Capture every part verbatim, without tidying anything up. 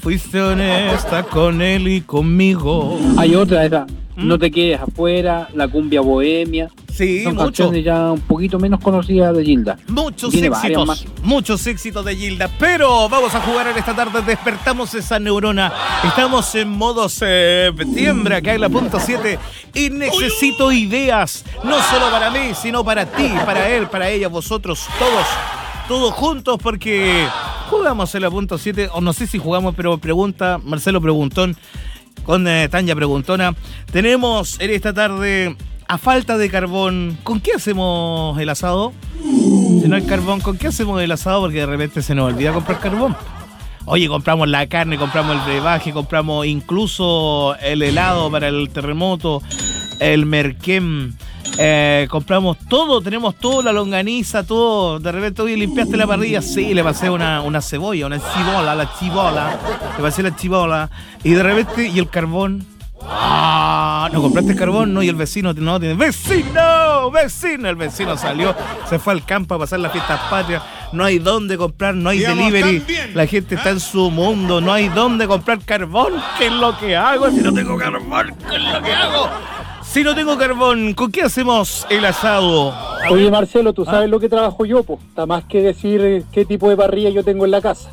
fuiste honesta con él y conmigo. Hay otra, esa. ¿Mm? No te quedes afuera, la cumbia bohemia. Sí, son mucho. canciones ya un poquito menos conocidas de Gilda. Muchos éxitos, muchos éxitos de Gilda. Pero vamos a jugar en esta tarde. Despertamos esa neurona. Estamos en modo septiembre, acá en la punto siete. Y necesito ideas, no solo para mí, sino para ti, para él, para ella, vosotros, todos, todos juntos, porque jugamos en la punto siete. O no sé si jugamos, pero pregunta, Marcelo Preguntón, con eh, Tanya Preguntona. Tenemos en esta tarde... A falta de carbón, ¿con qué hacemos el asado? Si no hay carbón, ¿con qué hacemos el asado? Porque de repente se nos olvida comprar carbón. Oye, compramos la carne, compramos el brebaje, compramos incluso el helado para el terremoto, el merquén, eh, compramos todo, tenemos todo, la longaniza, todo. De repente, oye, ¿limpiaste la parrilla? Sí, le pasé una, una cebolla, una chibola, la chibola, le pasé la chibola. Y de repente, ¿y el carbón? Ah, ¿no compraste carbón? No, y el vecino no tiene. ¡Vecino! ¡Vecino! El vecino salió, se fue al campo a pasar las fiestas patrias. No hay dónde comprar, no hay Digamos, delivery. También. La gente ¿Eh? está en su mundo, no hay dónde comprar carbón. ¿Qué es lo que hago? Si no tengo carbón, ¿qué es lo que hago? Si no tengo carbón, ¿con qué hacemos el asado? Oye, Marcelo, ¿tú sabes ¿Ah? lo que trabajo yo, po? Está más que decir qué tipo de parrilla yo tengo en la casa.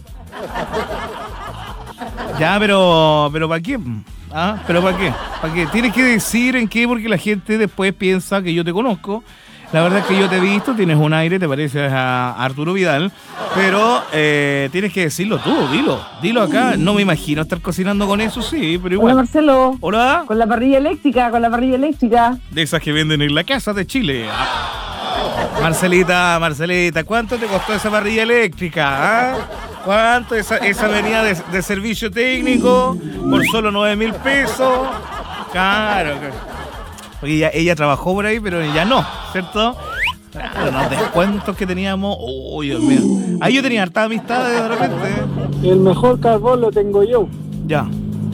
Ya, pero, pero ¿para qué? ¿Ah? ¿Pero para qué? ¿Para qué? Tienes que decir en qué, porque la gente después piensa que yo te conozco. La verdad es que yo te he visto, tienes un aire, te pareces a Arturo Vidal, pero eh, tienes que decirlo tú, dilo, dilo acá. No me imagino estar cocinando con eso, sí, pero igual. Hola, Marcelo. Hola. Con la parrilla eléctrica, con la parrilla eléctrica. De esas que venden en la casa de Chile. Marcelita, Marcelita, ¿cuánto te costó esa parrilla eléctrica? ¿Ah? ¿Cuánto? Esa, esa venía de, de servicio técnico por solo nueve mil pesos. Claro. Porque ella, ella trabajó por ahí, pero ya no, ¿cierto? Claro, los descuentos que teníamos. Uy, Dios mío. Ahí yo tenía harta amistad de repente. El mejor carbón lo tengo yo. Ya.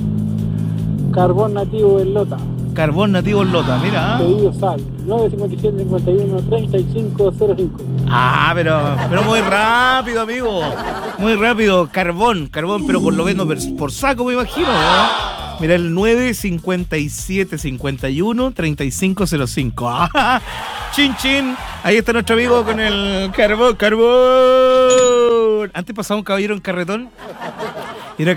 Carbón nativo en Lota. Carbón nativo en Lota, mira. Pedido sal, nueve cinco siete, cincuenta y uno, treinta y cinco cero cinco. Ah, pero, pero muy rápido, amigo. Muy rápido. Carbón, carbón, pero por lo menos por saco, me imagino, ¿no? Mira, el nueve cincuenta y siete, cincuenta y uno, treinta y cinco cero cinco. Ah, chin, chin. Ahí está nuestro amigo con el carbón, carbón. Antes pasaba un caballero en carretón. Era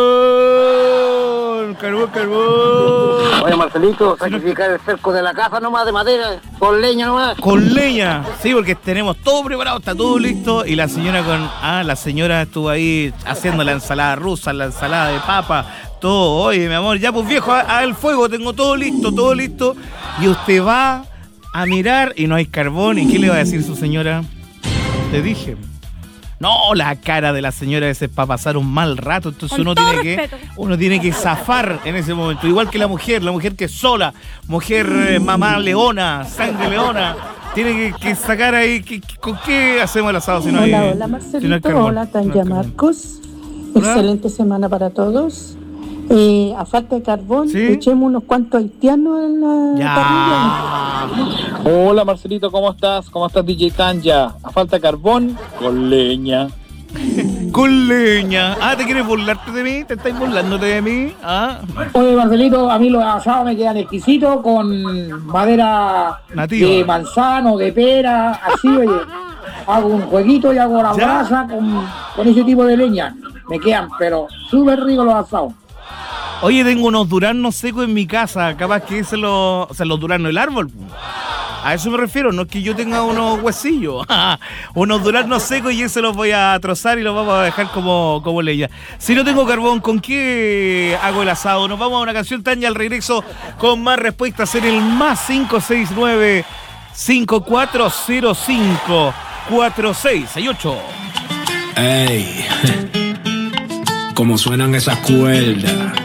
carbón, carbón, carbón. Oye, Marcelito, sacrificar el cerco de la casa nomás de madera, con leña nomás. Con leña, sí, porque tenemos todo preparado, está todo listo. Y la señora con, ah, la señora estuvo ahí haciendo la ensalada rusa, la ensalada de papa, todo. Oye, mi amor, ya pues viejo, al fuego, tengo todo listo, todo listo. Y usted va a mirar y no hay carbón. ¿Y qué le va a decir su señora? Te dije. No, la cara de la señora ese es para pasar un mal rato. Entonces uno tiene respeto. que uno tiene que zafar en ese momento. Igual que la mujer, la mujer que es sola, mujer eh, mamá leona, sangre leona. Tiene que, que sacar ahí. Que, que, ¿Con qué hacemos el asado si no hola, hay Hola, Marcelito. Si no hay carbón? Hola, Tanya no Marcos. Hola. Excelente semana para todos. Eh, a falta de carbón, ¿Sí? echemos unos cuantos haitianos en la Ya. parrilla. Hola, Marcelito, ¿cómo estás? ¿Cómo estás, D J Tanya? A falta de carbón, con leña. Con leña. Ah, ¿te quieres burlarte de mí? ¿Te estás burlándote de mí? Ah. Oye, Marcelito, a mí los asados me quedan exquisitos con madera Nativa. de manzano, de pera, así, oye. Hago un jueguito y hago la ¿Ya? brasa con, con ese tipo de leña. Me quedan, pero súper ricos los asados. Oye, tengo unos duraznos secos en mi casa. Capaz que se los, o sea, los duraznos del árbol. A eso me refiero, no es que yo tenga unos huesillos. Unos duraznos secos y eso los voy a trozar y los vamos a dejar como, como leña. Si no tengo carbón, ¿con qué hago el asado? Nos vamos a una canción, Tanya, al regreso con más respuestas en el más cinco seis nueve, cinco cuatro cero cinco, cuatro seis seis ocho. Ey, como suenan esas cuerdas.